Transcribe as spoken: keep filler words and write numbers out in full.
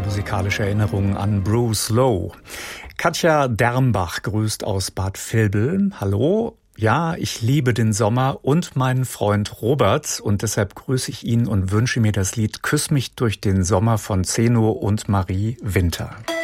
musikalische Erinnerungen an Bruce Lowe. Katja Dermbach grüßt aus Bad Vilbel. Hallo. Ja, ich liebe den Sommer und meinen Freund Robert und deshalb grüße ich ihn und wünsche mir das Lied Küss mich durch den Sommer von Zeno und Marie Winter.